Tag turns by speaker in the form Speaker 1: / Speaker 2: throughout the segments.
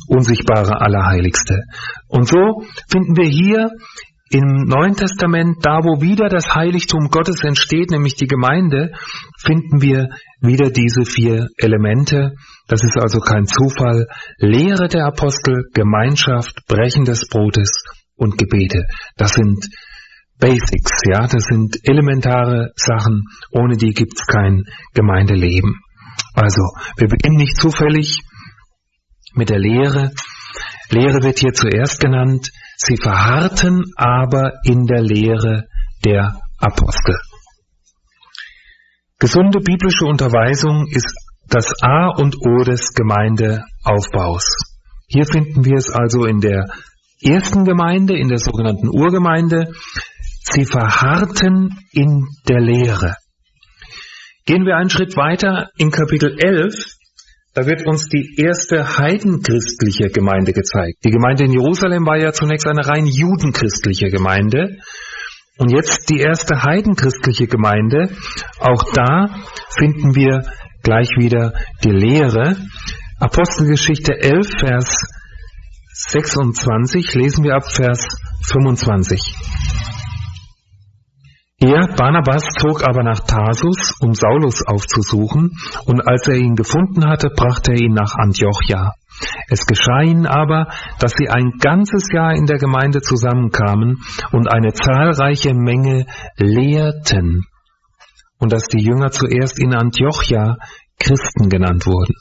Speaker 1: unsichtbare Allerheiligste. Und so finden wir hier im Neuen Testament, da wo wieder das Heiligtum Gottes entsteht, nämlich die Gemeinde, finden wir wieder diese 4 Elemente. Das ist also kein Zufall. Lehre der Apostel, Gemeinschaft, Brechen des Brotes und Gebete. Das sind Basics, ja, das sind elementare Sachen. Ohne die gibt's kein Gemeindeleben. Also, wir beginnen nicht zufällig mit der Lehre. Lehre wird hier zuerst genannt. Sie verharrten aber in der Lehre der Apostel. Gesunde biblische Unterweisung ist das A und O des Gemeindeaufbaus. Hier finden wir es also in der ersten Gemeinde, in der sogenannten Urgemeinde. Sie verharrten in der Lehre. Gehen wir einen Schritt weiter in Kapitel 11. Da wird uns die erste heidenchristliche Gemeinde gezeigt. Die Gemeinde in Jerusalem war ja zunächst eine rein judenchristliche Gemeinde. Und jetzt die erste heidenchristliche Gemeinde. Auch da finden wir gleich wieder die Lehre. Apostelgeschichte 11, Vers 26, lesen wir ab Vers 25. Er, Barnabas, zog aber nach Tarsus, um Saulus aufzusuchen, und als er ihn gefunden hatte, brachte er ihn nach Antiochia. Es geschah ihnen aber, dass sie ein ganzes Jahr in der Gemeinde zusammenkamen und eine zahlreiche Menge lehrten, und dass die Jünger zuerst in Antiochia Christen genannt wurden.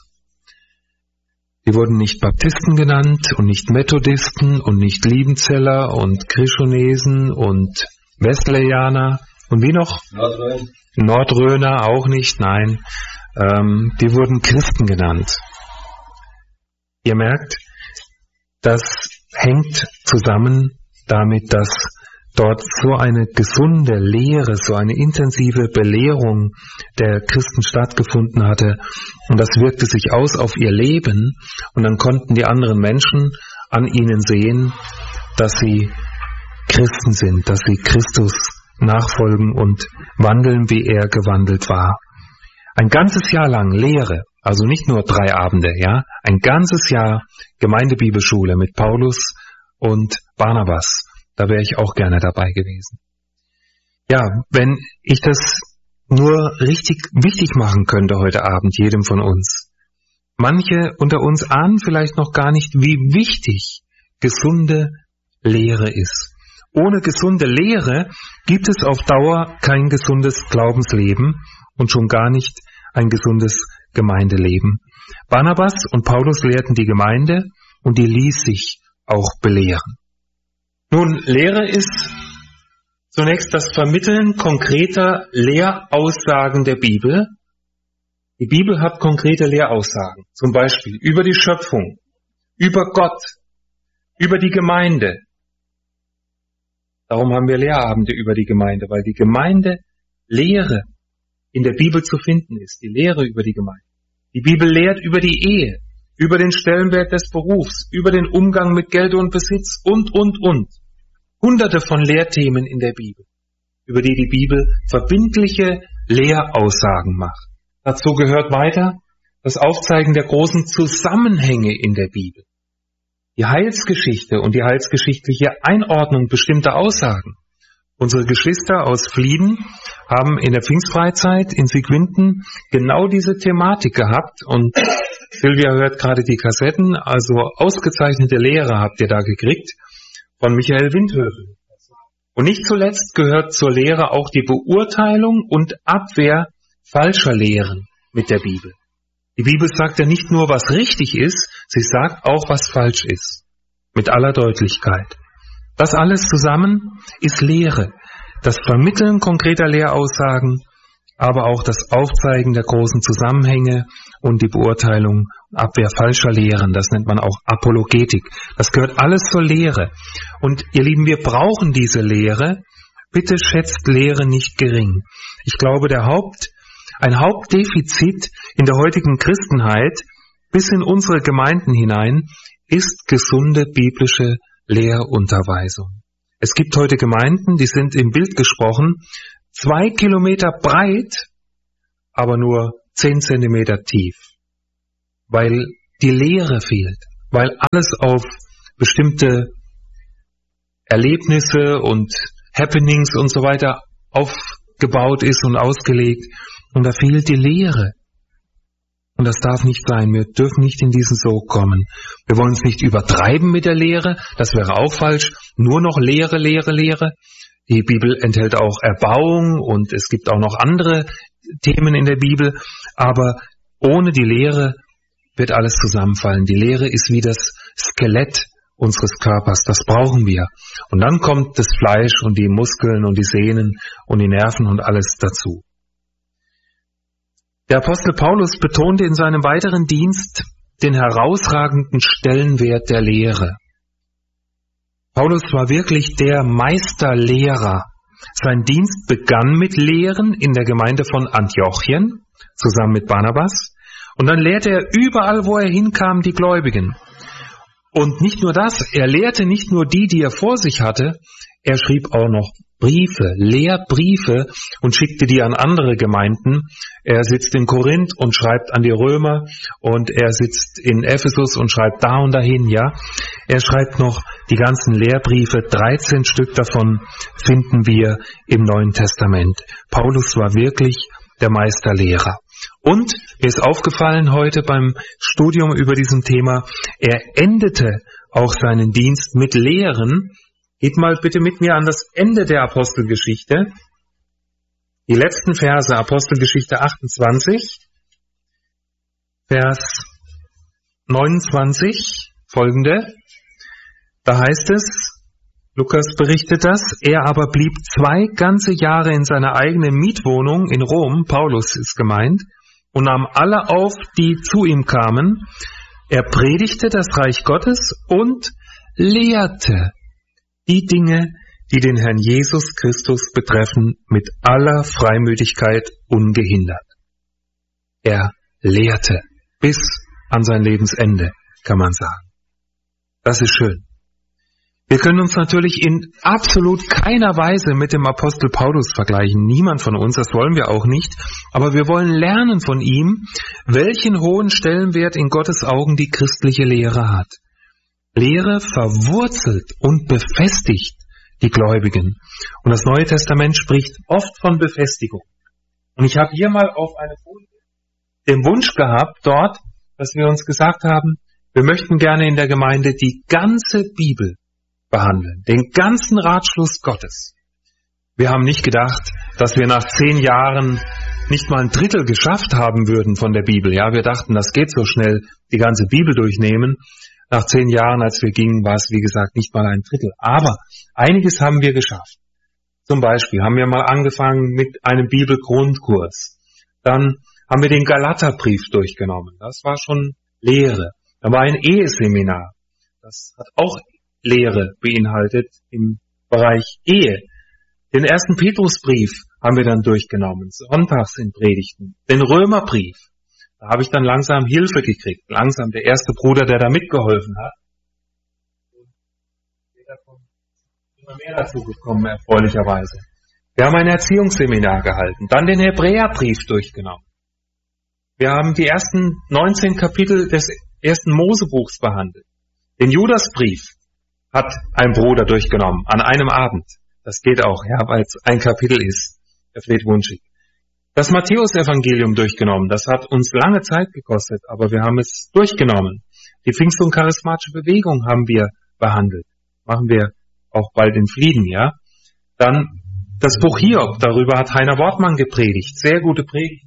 Speaker 1: Die wurden nicht Baptisten genannt und nicht Methodisten und nicht Liebenzeller und Krishonesen und Wesleyaner und wie noch? Nordröner auch nicht, nein. Die wurden Christen genannt. Ihr merkt, das hängt zusammen damit, dass dort so eine gesunde Lehre, so eine intensive Belehrung der Christen stattgefunden hatte. Und das wirkte sich aus auf ihr Leben. Und dann konnten die anderen Menschen an ihnen sehen, dass sie Christen sind, dass sie Christus nachfolgen und wandeln, wie er gewandelt war. Ein ganzes Jahr lang Lehre, also nicht nur 3 Abende, ja, ein ganzes Jahr Gemeindebibelschule mit Paulus und Barnabas. Da wäre ich auch gerne dabei gewesen. Ja, wenn ich das nur richtig wichtig machen könnte heute Abend, jedem von uns. Manche unter uns ahnen vielleicht noch gar nicht, wie wichtig gesunde Lehre ist. Ohne gesunde Lehre gibt es auf Dauer kein gesundes Glaubensleben und schon gar nicht ein gesundes Gemeindeleben. Barnabas und Paulus lehrten die Gemeinde und die ließ sich auch belehren. Nun, Lehre ist zunächst das Vermitteln konkreter Lehraussagen der Bibel. Die Bibel hat konkrete Lehraussagen, zum Beispiel über die Schöpfung, über Gott, über die Gemeinde. Darum haben wir Lehrabende über die Gemeinde, weil die Gemeinde Lehre in der Bibel zu finden ist, die Lehre über die Gemeinde. Die Bibel lehrt über die Ehe, über den Stellenwert des Berufs, über den Umgang mit Geld und Besitz und. Hunderte von Lehrthemen in der Bibel, über die die Bibel verbindliche Lehraussagen macht. Dazu gehört weiter das Aufzeigen der großen Zusammenhänge in der Bibel. Die Heilsgeschichte und die heilsgeschichtliche Einordnung bestimmter Aussagen. Unsere Geschwister aus Flieden haben in der Pfingstfreizeit in Sigwinden genau diese Thematik gehabt und Silvia hört gerade die Kassetten, also ausgezeichnete Lehre habt ihr da gekriegt von Michael Windhövel. Und nicht zuletzt gehört zur Lehre auch die Beurteilung und Abwehr falscher Lehren mit der Bibel. Die Bibel sagt ja nicht nur, was richtig ist, sie sagt auch, was falsch ist. Mit aller Deutlichkeit. Das alles zusammen ist Lehre. Das Vermitteln konkreter Lehraussagen, aber auch das Aufzeigen der großen Zusammenhänge und die Beurteilung und Abwehr falscher Lehren. Das nennt man auch Apologetik. Das gehört alles zur Lehre. Und ihr Lieben, wir brauchen diese Lehre. Bitte schätzt Lehre nicht gering. Ich glaube, ein Hauptdefizit in der heutigen Christenheit bis in unsere Gemeinden hinein ist gesunde biblische Lehrunterweisung. Es gibt heute Gemeinden, die sind im Bild gesprochen 2 Kilometer breit, aber nur 10 Zentimeter tief, weil die Lehre fehlt. weil alles auf bestimmte Erlebnisse und Happenings und so weiter aufgebaut ist und ausgelegt. Und da fehlt die Lehre. Und das darf nicht sein. Wir dürfen nicht in diesen Sog kommen. Wir wollen es nicht übertreiben mit der Lehre. Das wäre auch falsch. Nur noch Lehre, Lehre, Lehre. Die Bibel enthält auch Erbauung und es gibt auch noch andere Themen in der Bibel. Aber ohne die Lehre wird alles zusammenfallen. Die Lehre ist wie das Skelett unseres Körpers. Das brauchen wir. Und dann kommt das Fleisch und die Muskeln und die Sehnen und die Nerven und alles dazu. Der Apostel Paulus betonte in seinem weiteren Dienst den herausragenden Stellenwert der Lehre. Paulus war wirklich der Meisterlehrer. Sein Dienst begann mit Lehren in der Gemeinde von Antiochien, zusammen mit Barnabas. Und dann lehrte er überall, wo er hinkam, die Gläubigen. Und nicht nur das, er lehrte nicht nur die er vor sich hatte, er schrieb auch noch Briefe, Lehrbriefe und schickte die an andere Gemeinden. Er sitzt in Korinth und schreibt an die Römer und er sitzt in Ephesus und schreibt da und dahin, ja. Er schreibt noch die ganzen Lehrbriefe, 13 Stück davon finden wir im Neuen Testament. Paulus war wirklich der Meisterlehrer. Und mir ist aufgefallen heute beim Studium über diesem Thema, er endete auch seinen Dienst mit Lehren. Geht mal bitte mit mir an das Ende der Apostelgeschichte. Die letzten Verse, Apostelgeschichte 28, Vers 29, folgende. Da heißt es, Lukas berichtet das, er aber blieb 2 ganze Jahre in seiner eigenen Mietwohnung in Rom, Paulus ist gemeint, und nahm alle auf, die zu ihm kamen. Er predigte das Reich Gottes und lehrte die Dinge, die den Herrn Jesus Christus betreffen, mit aller Freimütigkeit ungehindert. Er lehrte bis an sein Lebensende, kann man sagen. Das ist schön. Wir können uns natürlich in absolut keiner Weise mit dem Apostel Paulus vergleichen. Niemand von uns, das wollen wir auch nicht. Aber wir wollen lernen von ihm, welchen hohen Stellenwert in Gottes Augen die christliche Lehre hat. Lehre verwurzelt und befestigt die Gläubigen. Und das Neue Testament spricht oft von Befestigung. Und ich habe hier mal auf eine Folie den Wunsch gehabt dort, dass wir uns gesagt haben, wir möchten gerne in der Gemeinde die ganze Bibel behandeln, den ganzen Ratschluss Gottes. Wir haben nicht gedacht, dass wir nach 10 Jahren nicht mal ein Drittel geschafft haben würden von der Bibel. Ja, wir dachten, das geht so schnell, die ganze Bibel durchnehmen. Nach 10 Jahren, als wir gingen, war es, wie gesagt, nicht mal ein Drittel. Aber einiges haben wir geschafft. Zum Beispiel haben wir mal angefangen mit einem Bibelgrundkurs. Dann haben wir den Galaterbrief durchgenommen. Das war schon Lehre. Da war ein Eheseminar. Das hat auch Lehre beinhaltet im Bereich Ehe. Den 1. Petrusbrief haben wir dann durchgenommen, sonntags in Predigten. Den Römerbrief. Da habe ich dann langsam Hilfe gekriegt. Langsam der erste Bruder, der da mitgeholfen hat. Und später kommt immer mehr dazu gekommen, erfreulicherweise. Wir haben ein Erziehungsseminar gehalten. Dann den Hebräerbrief durchgenommen. Wir haben die ersten 19 Kapitel des 1. Mosebuchs behandelt. Den Judasbrief hat ein Bruder durchgenommen, an einem Abend. Das geht auch, ja, weil es ein Kapitel ist. Der Fleet Wunschig. Das Matthäus-Evangelium durchgenommen, das hat uns lange Zeit gekostet, aber wir haben es durchgenommen. Die Pfingst- und charismatische Bewegung haben wir behandelt. Machen wir auch bald in Flieden, ja. Dann das Buch Hiob, darüber hat Heiner Wortmann gepredigt. Sehr gute Predigt.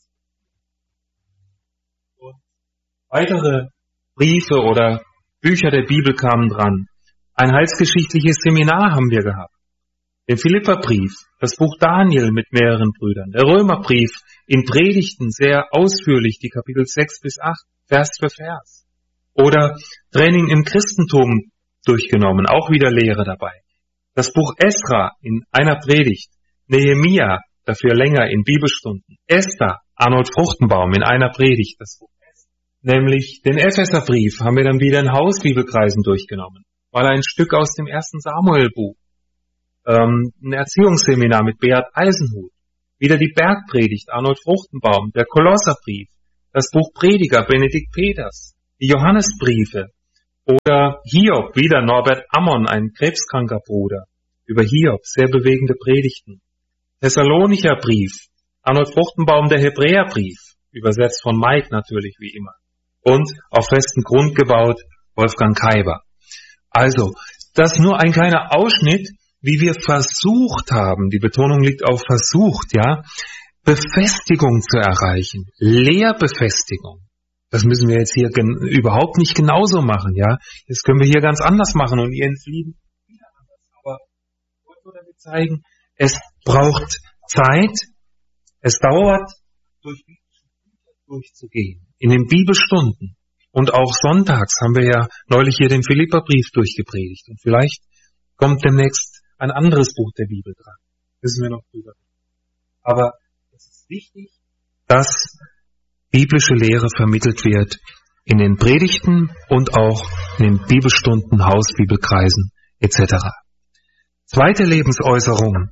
Speaker 1: Und weitere Briefe oder Bücher der Bibel kamen dran. Ein heilsgeschichtliches Seminar haben wir gehabt. Den Philipperbrief, das Buch Daniel mit mehreren Brüdern, der Römerbrief in Predigten sehr ausführlich, die Kapitel 6 bis 8, Vers für Vers. Oder Training im Christentum durchgenommen, auch wieder Lehre dabei. Das Buch Esra in einer Predigt, Nehemia, dafür länger in Bibelstunden, Esther, Arnold Fruchtenbaum in einer Predigt, das Buch Esther. Nämlich den Epheserbrief haben wir dann wieder in Hausbibelkreisen durchgenommen, weil ein Stück aus dem 1. Samuel-Buch. Ein Erziehungsseminar mit Beat Eisenhut, wieder die Bergpredigt, Arnold Fruchtenbaum, der Kolosserbrief, das Buch Prediger, Benedikt Peters, die Johannesbriefe, Oder Hiob, wieder Norbert Ammon, ein krebskranker Bruder. Über Hiob, sehr bewegende Predigten. Thessalonicher Brief, Arnold Fruchtenbaum, der Hebräerbrief, übersetzt von Mike natürlich wie immer. Und auf festen Grund gebaut, Wolfgang Kaiber. Also, das ist nur ein kleiner Ausschnitt, wie wir versucht haben, die Betonung liegt auf versucht, ja, Befestigung zu erreichen, Lehrbefestigung. Das müssen wir jetzt hier überhaupt nicht genauso machen, ja. Das können wir hier ganz anders machen und ihr entfliehen wieder anders. Aber ich wollte nur damit zeigen, es braucht Zeit, es dauert, durch biblische Bücher durchzugehen, in den Bibelstunden. Und auch sonntags haben wir ja neulich hier den Philipperbrief durchgepredigt. Und vielleicht kommt demnächst ein anderes Buch der Bibel dran. Wissen wir noch drüber. Aber es ist wichtig, dass biblische Lehre vermittelt wird in den Predigten und auch in den Bibelstunden, Hausbibelkreisen etc. Zweite Lebensäußerung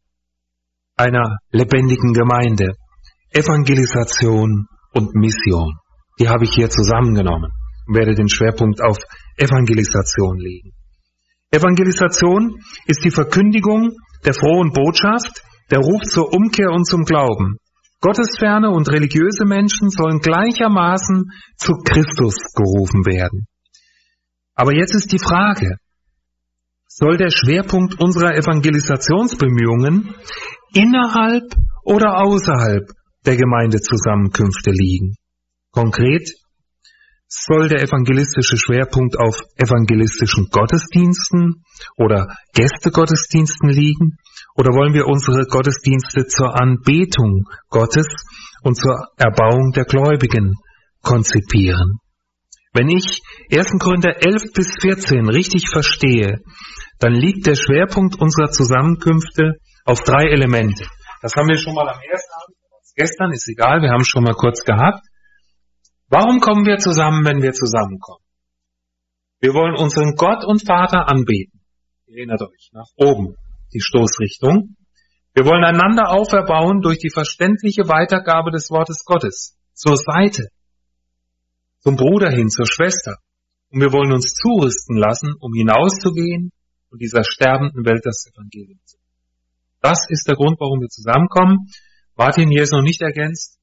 Speaker 1: einer lebendigen Gemeinde: Evangelisation und Mission. Die habe ich hier zusammengenommen und werde den Schwerpunkt auf Evangelisation legen. Evangelisation ist die Verkündigung der frohen Botschaft, der Ruf zur Umkehr und zum Glauben. Gottesferne und religiöse Menschen sollen gleichermaßen zu Christus gerufen werden. Aber jetzt ist die Frage: Soll der Schwerpunkt unserer Evangelisationsbemühungen innerhalb oder außerhalb der Gemeindezusammenkünfte liegen? Konkret, soll der evangelistische Schwerpunkt auf evangelistischen Gottesdiensten oder Gästegottesdiensten liegen? Oder wollen wir unsere Gottesdienste zur Anbetung Gottes und zur Erbauung der Gläubigen konzipieren? Wenn ich 1. Korinther 11 bis 14 richtig verstehe, dann liegt der Schwerpunkt unserer Zusammenkünfte auf 3 Elemente. Das haben wir schon mal am ersten Abend, gestern, ist egal, wir haben es schon mal kurz gehabt. Warum kommen wir zusammen, wenn wir zusammenkommen? Wir wollen unseren Gott und Vater anbeten. Ihr erinnert euch, nach oben, die Stoßrichtung. Wir wollen einander auferbauen durch die verständliche Weitergabe des Wortes Gottes. Zur Seite, zum Bruder hin, zur Schwester. Und wir wollen uns zurüsten lassen, um hinauszugehen und dieser sterbenden Welt das Evangelium zu bringen. Das ist der Grund, warum wir zusammenkommen. Martin hier ist noch nicht ergänzt,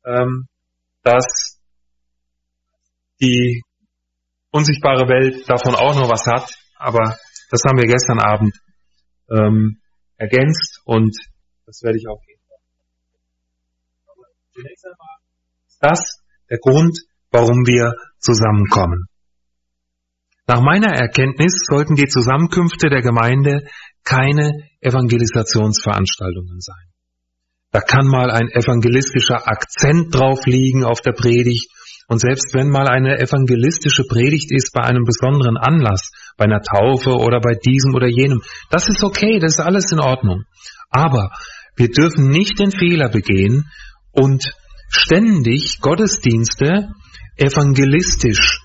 Speaker 1: dass die unsichtbare Welt davon auch noch was hat, aber das haben wir gestern Abend ergänzt und das werde ich auch geben. Zunächst einmal ist das der Grund, warum wir zusammenkommen. Nach meiner Erkenntnis sollten die Zusammenkünfte der Gemeinde keine Evangelisationsveranstaltungen sein. Da kann mal ein evangelistischer Akzent drauf liegen auf der Predigt. Und selbst wenn mal eine evangelistische Predigt ist bei einem besonderen Anlass, bei einer Taufe oder bei diesem oder jenem, das ist okay, das ist alles in Ordnung. Aber wir dürfen nicht den Fehler begehen und ständig Gottesdienste evangelistisch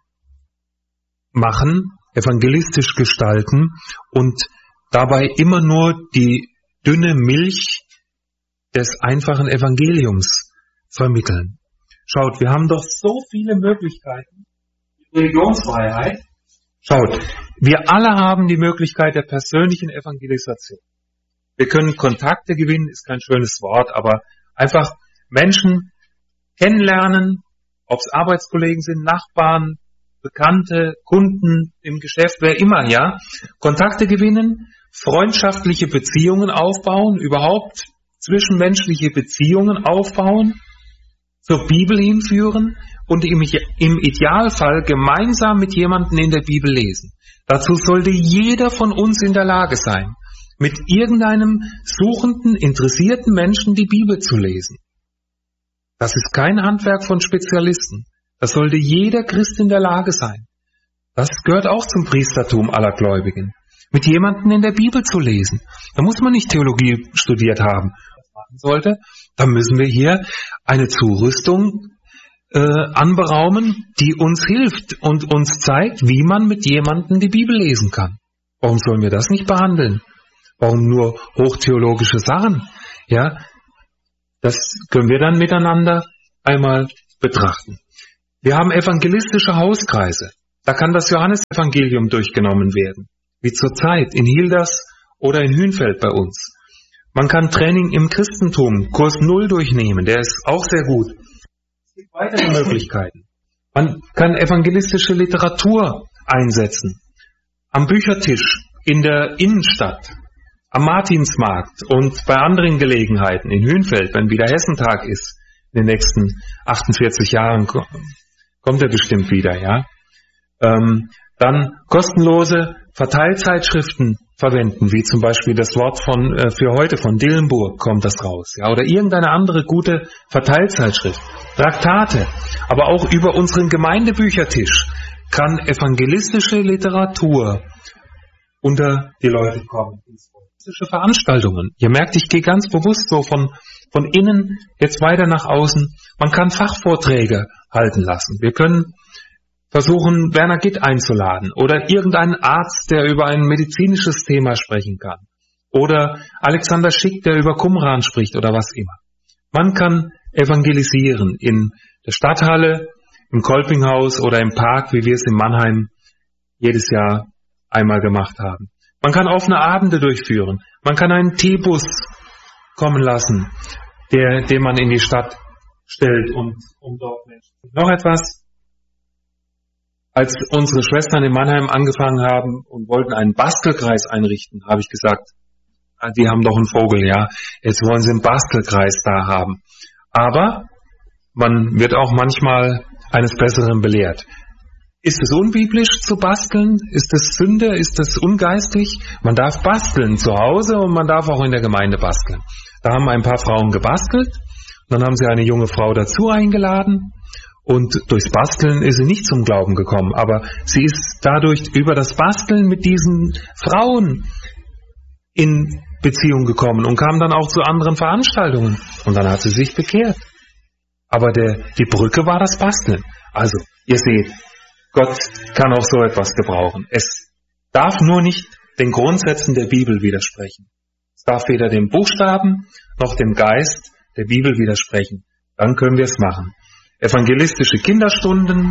Speaker 1: machen, evangelistisch gestalten und dabei immer nur die dünne Milch des einfachen Evangeliums vermitteln. Schaut, wir haben doch so viele Möglichkeiten. Religionsfreiheit. Schaut, wir alle haben die Möglichkeit der persönlichen Evangelisation. Wir können Kontakte gewinnen, ist kein schönes Wort, aber einfach Menschen kennenlernen, ob es Arbeitskollegen sind, Nachbarn, Bekannte, Kunden im Geschäft, wer immer, ja. Kontakte gewinnen, freundschaftliche Beziehungen aufbauen, überhaupt zwischenmenschliche Beziehungen aufbauen, zur Bibel hinführen und im Idealfall gemeinsam mit jemandem in der Bibel lesen. Dazu sollte jeder von uns in der Lage sein, mit irgendeinem suchenden, interessierten Menschen die Bibel zu lesen. Das ist kein Handwerk von Spezialisten. Das sollte jeder Christ in der Lage sein. Das gehört auch zum Priestertum aller Gläubigen. Mit jemandem in der Bibel zu lesen. Da muss man nicht Theologie studiert haben. Sollte, dann müssen wir hier eine Zurüstung anberaumen, die uns hilft und uns zeigt, wie man mit jemandem die Bibel lesen kann. Warum sollen wir das nicht behandeln? Warum nur hochtheologische Sachen? Ja, das können wir dann miteinander einmal betrachten. Wir haben evangelistische Hauskreise. Da kann das Johannesevangelium durchgenommen werden, wie zurzeit in Hilders oder in Hünfeld bei uns. Man kann Training im Christentum, Kurs 0 durchnehmen, der ist auch sehr gut. Es gibt weitere Möglichkeiten. Man kann evangelistische Literatur einsetzen. Am Büchertisch, in der Innenstadt, am Martinsmarkt und bei anderen Gelegenheiten in Hünfeld, wenn wieder Hessentag ist, in den nächsten 48 Jahren kommt er bestimmt wieder, ja. Dann kostenlose Verteilzeitschriften verwenden, wie zum Beispiel das Wort für heute von Dillenburg kommt das raus, ja, oder irgendeine andere gute Verteilzeitschrift, Traktate, aber auch über unseren Gemeindebüchertisch kann evangelistische Literatur unter die Leute kommen. Veranstaltungen. Ihr merkt, ich gehe ganz bewusst so von innen jetzt weiter nach außen. Man kann Fachvorträge halten lassen. Wir können versuchen, Werner Gitt einzuladen oder irgendeinen Arzt, der über ein medizinisches Thema sprechen kann. Oder Alexander Schick, der über Qumran spricht oder was immer. Man kann evangelisieren in der Stadthalle, im Kolpinghaus oder im Park, wie wir es in Mannheim jedes Jahr einmal gemacht haben. Man kann offene Abende durchführen. Man kann einen Teebus kommen lassen, den man in die Stadt stellt und dort Menschen. Noch etwas. Als unsere Schwestern in Mannheim angefangen haben und wollten einen Bastelkreis einrichten, habe ich gesagt, die haben doch einen Vogel, ja. Jetzt wollen sie einen Bastelkreis da haben. Aber man wird auch manchmal eines Besseren belehrt. Ist es unbiblisch zu basteln? Ist es Sünde? Ist es ungeistlich? Man darf basteln zu Hause und man darf auch in der Gemeinde basteln. Da haben ein paar Frauen gebastelt, dann haben sie eine junge Frau dazu eingeladen und durchs Basteln ist sie nicht zum Glauben gekommen, aber sie ist dadurch über das Basteln mit diesen Frauen in Beziehung gekommen und kam dann auch zu anderen Veranstaltungen und dann hat sie sich bekehrt. Aber die Brücke war das Basteln. Also, ihr seht, Gott kann auch so etwas gebrauchen. Es darf nur nicht den Grundsätzen der Bibel widersprechen. Es darf weder dem Buchstaben noch dem Geist der Bibel widersprechen. Dann können wir es machen. Evangelistische Kinderstunden,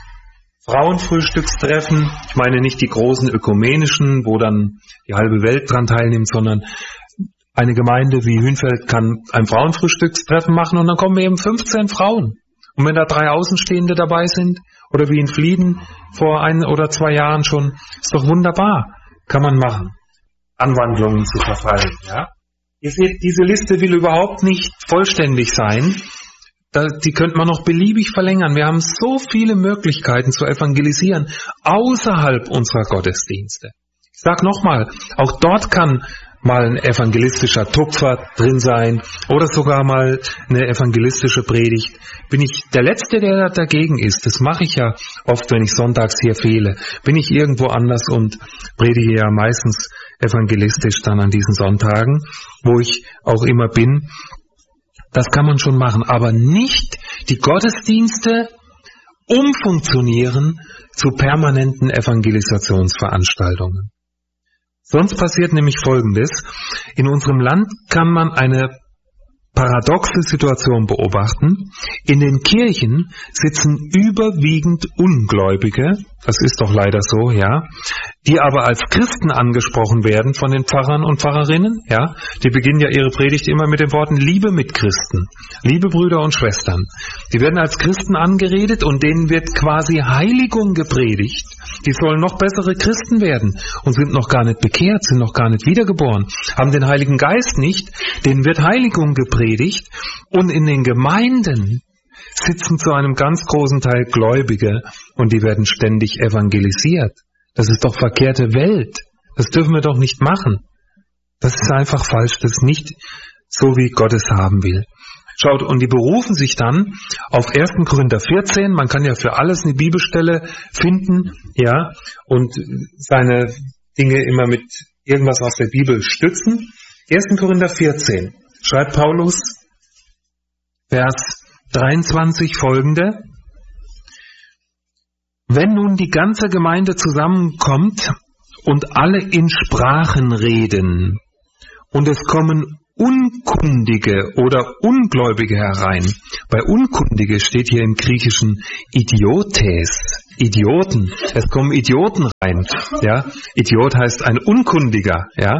Speaker 1: Frauenfrühstückstreffen, ich meine nicht die großen ökumenischen, wo dann die halbe Welt dran teilnimmt, sondern eine Gemeinde wie Hünfeld kann ein Frauenfrühstückstreffen machen und dann kommen eben 15 Frauen. Und wenn da 3 Außenstehende dabei sind, oder wie in Flieden vor 1 oder 2 Jahren schon, ist doch wunderbar, kann man machen, Anwandlungen zu verfallen. Ja? Ihr seht, diese Liste will überhaupt nicht vollständig sein, die könnte man noch beliebig verlängern. Wir haben so viele Möglichkeiten zu evangelisieren, außerhalb unserer Gottesdienste. Ich sage nochmal, auch dort kann mal ein evangelistischer Tupfer drin sein oder sogar mal eine evangelistische Predigt. Bin ich der Letzte, der dagegen ist. Das mache ich ja oft, wenn ich sonntags hier fehle. Bin ich irgendwo anders und predige ja meistens evangelistisch dann an diesen Sonntagen, wo ich auch immer bin. Das kann man schon machen, aber nicht die Gottesdienste umfunktionieren zu permanenten Evangelisationsveranstaltungen. Sonst passiert nämlich Folgendes. In unserem Land kann man eine paradoxe Situation beobachten. In den Kirchen sitzen überwiegend Ungläubige, das ist doch leider so, ja, die aber als Christen angesprochen werden von den Pfarrern und Pfarrerinnen, ja. Die beginnen ja ihre Predigt immer mit den Worten Liebe mit Christen, liebe Brüder und Schwestern. Die werden als Christen angeredet und denen wird quasi Heiligung gepredigt. Die sollen noch bessere Christen werden und sind noch gar nicht bekehrt, sind noch gar nicht wiedergeboren, haben den Heiligen Geist nicht, denen wird Heiligung gepredigt und in den Gemeinden sitzen zu einem ganz großen Teil Gläubige und die werden ständig evangelisiert. Das ist doch verkehrte Welt. Das dürfen wir doch nicht machen. Das ist einfach falsch. Das ist nicht so, wie Gott es haben will. Schaut, und die berufen sich dann auf 1. Korinther 14. Man kann ja für alles eine Bibelstelle finden, ja, und seine Dinge immer mit irgendwas aus der Bibel stützen. 1. Korinther 14 schreibt Paulus, Vers 23 folgende: Wenn nun die ganze Gemeinde zusammenkommt und alle in Sprachen reden und es kommen Unkundige oder Ungläubige herein. Bei Unkundige steht hier im Griechischen Idiotes, Idioten. Es kommen Idioten rein. Ja? Idiot heißt ein Unkundiger. Ja,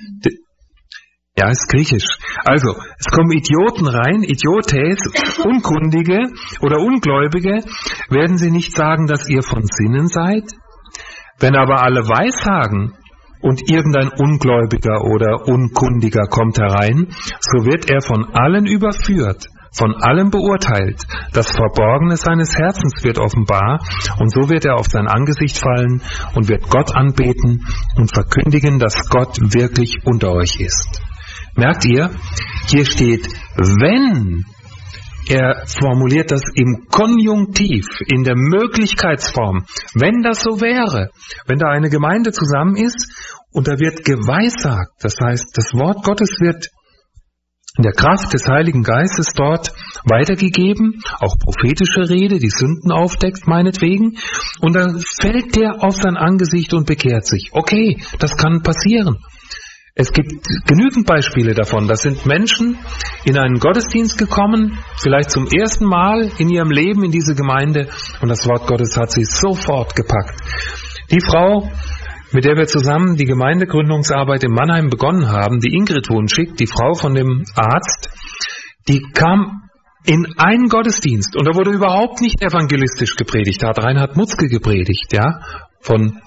Speaker 1: ist griechisch. Also, es kommen Idioten rein, Idiotes, Unkundige oder Ungläubige. Werden sie nicht sagen, dass ihr von Sinnen seid? Wenn aber alle Weissagen und irgendein Ungläubiger oder Unkundiger kommt herein, so wird er von allen überführt, von allem beurteilt. Das Verborgene seines Herzens wird offenbar, und so wird er auf sein Angesicht fallen und wird Gott anbeten und verkündigen, dass Gott wirklich unter euch ist. Merkt ihr, hier steht, wenn. Er formuliert das im Konjunktiv, in der Möglichkeitsform. Wenn das so wäre, wenn da eine Gemeinde zusammen ist und da wird geweissagt, das heißt, das Wort Gottes wird in der Kraft des Heiligen Geistes dort weitergegeben, auch prophetische Rede, die Sünden aufdeckt, meinetwegen, und dann fällt der auf sein Angesicht und bekehrt sich. Okay, das kann passieren. Es gibt genügend Beispiele davon. Das sind Menschen in einen Gottesdienst gekommen, vielleicht zum ersten Mal in ihrem Leben in diese Gemeinde, und das Wort Gottes hat sie sofort gepackt. Die Frau, mit der wir zusammen die Gemeindegründungsarbeit in Mannheim begonnen haben, die Ingrid Wunschig, die Frau von dem Arzt, die kam in einen Gottesdienst und da wurde überhaupt nicht evangelistisch gepredigt. Da hat Reinhard Mutzke gepredigt, ja, von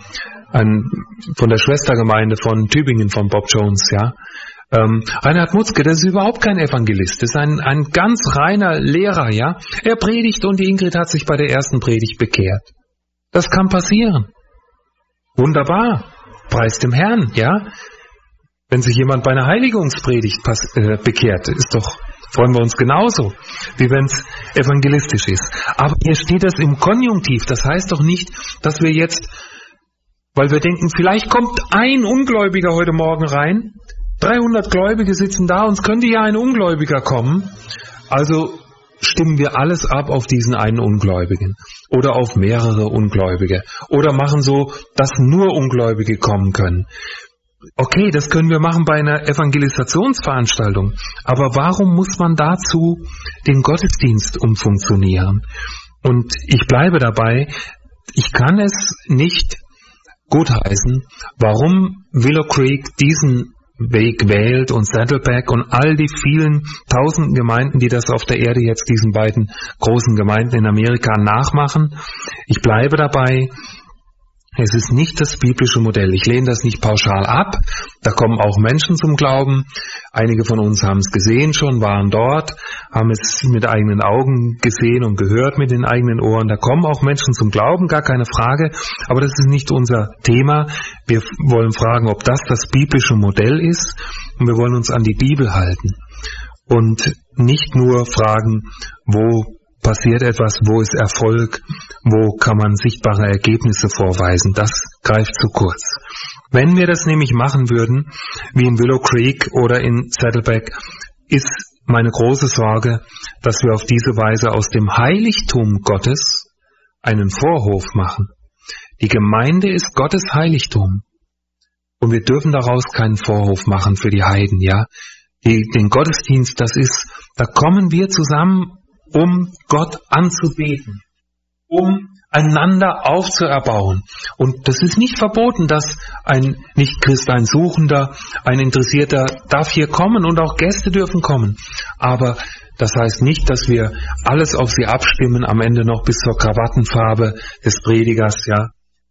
Speaker 1: der Schwestergemeinde von Tübingen, von Bob Jones, ja. Reinhard Mutzke, das ist überhaupt kein Evangelist, das ist ein ganz reiner Lehrer, ja. Er predigt und die Ingrid hat sich bei der ersten Predigt bekehrt. Das kann passieren. Wunderbar. Preis dem Herrn, ja. Wenn sich jemand bei einer Heiligungspredigt bekehrt, freuen wir uns genauso, wie wenn es evangelistisch ist. Aber hier steht das im Konjunktiv, das heißt doch nicht, dass wir jetzt, weil wir denken, vielleicht kommt ein Ungläubiger heute Morgen rein, 300 Gläubige sitzen da, uns könnte ja ein Ungläubiger kommen, also stimmen wir alles ab auf diesen einen Ungläubigen oder auf mehrere Ungläubige oder machen so, dass nur Ungläubige kommen können. Okay, das können wir machen bei einer Evangelisationsveranstaltung, aber warum muss man dazu den Gottesdienst umfunktionieren? Und ich bleibe dabei, ich kann es nicht gutheißen, warum Willow Creek diesen Weg wählt und Saddleback und all die vielen tausenden Gemeinden, die das auf der Erde jetzt diesen beiden großen Gemeinden in Amerika nachmachen. Ich bleibe dabei, es ist nicht das biblische Modell. Ich lehne das nicht pauschal ab. Da kommen auch Menschen zum Glauben. Einige von uns haben es gesehen schon, waren dort, haben es mit eigenen Augen gesehen und gehört mit den eigenen Ohren. Da kommen auch Menschen zum Glauben, gar keine Frage. Aber das ist nicht unser Thema. Wir wollen fragen, ob das biblische Modell ist. Und wir wollen uns an die Bibel halten. Und nicht nur fragen, wo passiert etwas, wo ist Erfolg, wo kann man sichtbare Ergebnisse vorweisen. Das greift zu kurz. Wenn wir das nämlich machen würden, wie in Willow Creek oder in Saddleback, ist meine große Sorge, dass wir auf diese Weise aus dem Heiligtum Gottes einen Vorhof machen. Die Gemeinde ist Gottes Heiligtum. Und wir dürfen daraus keinen Vorhof machen für die Heiden, ja. Den Gottesdienst, da kommen wir zusammen, um Gott anzubeten, um einander aufzuerbauen. Und das ist nicht verboten, dass ein Nichtchrist, ein Suchender, ein Interessierter darf hier kommen und auch Gäste dürfen kommen. Aber das heißt nicht, dass wir alles auf sie abstimmen, am Ende noch bis zur Krawattenfarbe des Predigers, ja.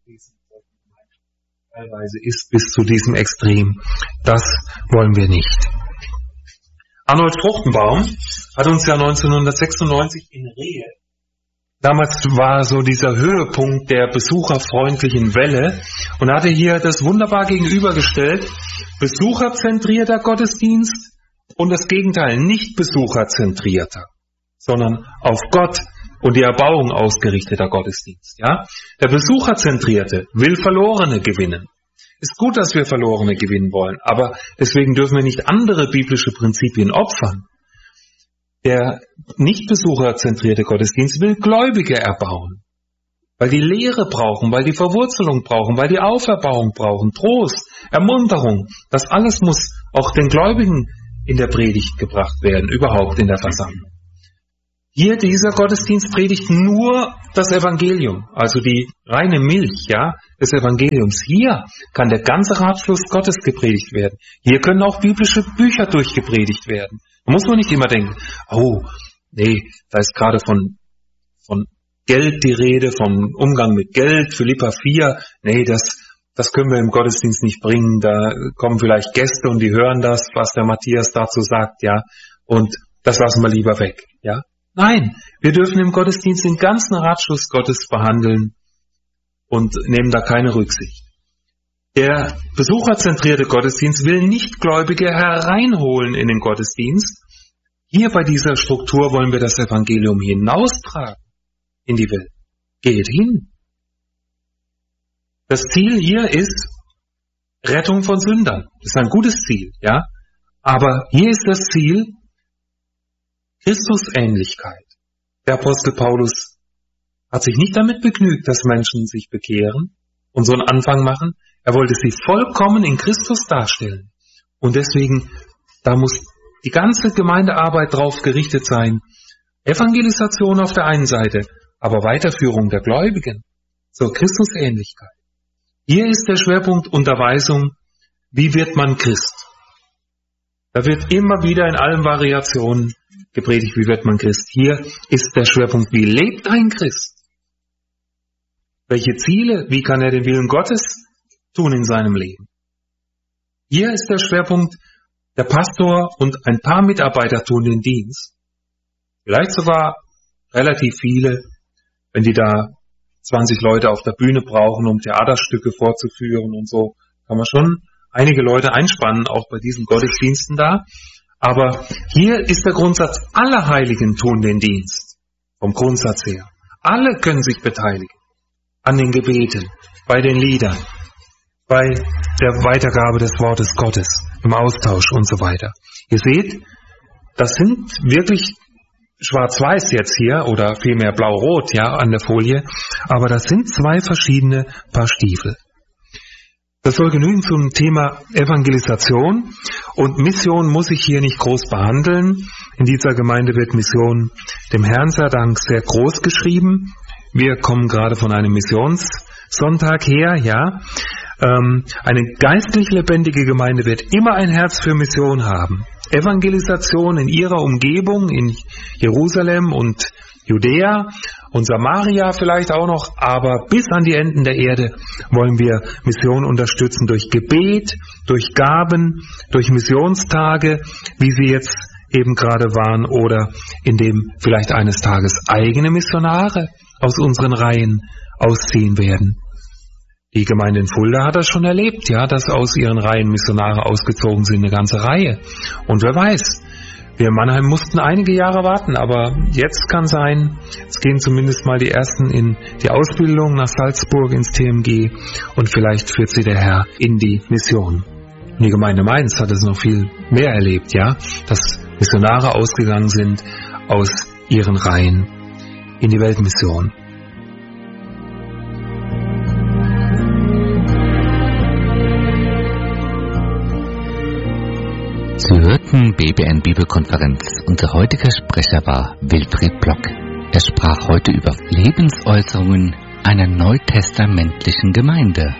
Speaker 1: Teilweise ist bis zu diesem Extrem. Das wollen wir nicht. Arnold Fruchtenbaum hat uns ja 1996 in Rehe, damals war so dieser Höhepunkt der besucherfreundlichen Welle, und er hatte hier das wunderbar gegenübergestellt, besucherzentrierter Gottesdienst und das Gegenteil, nicht besucherzentrierter, sondern auf Gott und die Erbauung ausgerichteter Gottesdienst. Ja? Der besucherzentrierte will Verlorene gewinnen. Ist gut, dass wir Verlorene gewinnen wollen, aber deswegen dürfen wir nicht andere biblische Prinzipien opfern. Der nicht besucherzentrierte Gottesdienst will Gläubige erbauen, weil die Lehre brauchen, weil die Verwurzelung brauchen, weil die Auferbauung brauchen, Trost, Ermunterung. Das alles muss auch den Gläubigen in der Predigt gebracht werden, überhaupt in der Versammlung. Hier, dieser Gottesdienst predigt nur das Evangelium, also die reine Milch, ja, des Evangeliums. Hier kann der ganze Ratschluss Gottes gepredigt werden. Hier können auch biblische Bücher durchgepredigt werden. Da muss man nicht immer denken, oh, nee, da ist gerade von Geld die Rede, vom Umgang mit Geld, Philipper 4, nee, das können wir im Gottesdienst nicht bringen, da kommen vielleicht Gäste und die hören das, was der Matthias dazu sagt, ja, und das lassen wir lieber weg, ja. Nein, wir dürfen im Gottesdienst den ganzen Ratschluss Gottes behandeln und nehmen da keine Rücksicht. Der besucherzentrierte Gottesdienst will Nichtgläubige hereinholen in den Gottesdienst. Hier bei dieser Struktur wollen wir das Evangelium hinaustragen in die Welt. Geht hin. Das Ziel hier ist Rettung von Sündern. Das ist ein gutes Ziel, ja. Aber hier ist das Ziel Christusähnlichkeit. Der Apostel Paulus hat sich nicht damit begnügt, dass Menschen sich bekehren und so einen Anfang machen. Er wollte sie vollkommen in Christus darstellen. Und deswegen, da muss die ganze Gemeindearbeit drauf gerichtet sein. Evangelisation auf der einen Seite, aber Weiterführung der Gläubigen zur Christusähnlichkeit. Hier ist der Schwerpunkt Unterweisung. Wie wird man Christ? Da wird immer wieder in allen Variationen gepredigt, wie wird man Christ. Hier ist der Schwerpunkt, wie lebt ein Christ? Welche Ziele, wie kann er den Willen Gottes tun in seinem Leben? Hier ist der Schwerpunkt, der Pastor und ein paar Mitarbeiter tun den Dienst. Vielleicht sogar relativ viele, wenn die da 20 Leute auf der Bühne brauchen, um Theaterstücke vorzuführen und so, kann man schon einige Leute einspannen, auch bei diesen Gottesdiensten da. Aber hier ist der Grundsatz, alle Heiligen tun den Dienst, vom Grundsatz her. Alle können sich beteiligen an den Gebeten, bei den Liedern, bei der Weitergabe des Wortes Gottes, im Austausch und so weiter. Ihr seht, das sind wirklich schwarz-weiß jetzt hier oder vielmehr blau-rot, ja, an der Folie, aber das sind zwei verschiedene Paar Stiefel. Das soll genügen zum Thema Evangelisation und Mission muss ich hier nicht groß behandeln. In dieser Gemeinde wird Mission dem Herrn sei Dank sehr groß geschrieben. Wir kommen gerade von einem Missionssonntag her, ja. Eine geistlich lebendige Gemeinde wird immer ein Herz für Mission haben. Evangelisation in ihrer Umgebung, in Jerusalem und Judäa und Samaria vielleicht auch noch, aber bis an die Enden der Erde wollen wir Mission unterstützen durch Gebet, durch Gaben, durch Missionstage, wie sie jetzt eben gerade waren, oder indem vielleicht eines Tages eigene Missionare aus unseren Reihen ausziehen werden. Die Gemeinde in Fulda hat das schon erlebt, ja, dass aus ihren Reihen Missionare ausgezogen sind, eine ganze Reihe. Und wer weiß, wir in Mannheim mussten einige Jahre warten, aber jetzt kann sein, es gehen zumindest mal die Ersten in die Ausbildung nach Salzburg ins TMG und vielleicht führt sie der Herr in die Mission. Und die Gemeinde Mainz hat es noch viel mehr erlebt, ja, dass Missionare ausgegangen sind aus ihren Reihen in die Weltmission.
Speaker 2: Sie hörten BBN Bibelkonferenz. Unser heutiger Sprecher war Wilfried Block. Er sprach heute über Lebensäußerungen einer neutestamentlichen Gemeinde.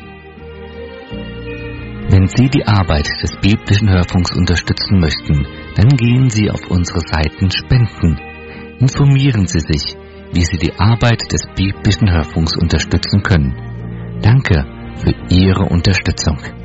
Speaker 2: Wenn Sie die Arbeit des biblischen Hörfunks unterstützen möchten, dann gehen Sie auf unsere Seiten Spenden. Informieren Sie sich, wie Sie die Arbeit des biblischen Hörfunks unterstützen können. Danke für Ihre Unterstützung.